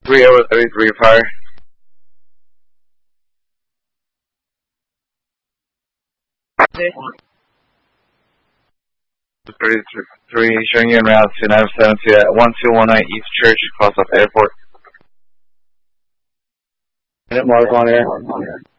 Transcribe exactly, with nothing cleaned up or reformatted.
three over thirty-three, fire. thirty-three, showing you in route to nine seventy at one two one nine East Church, close off airport. Minute mark on air.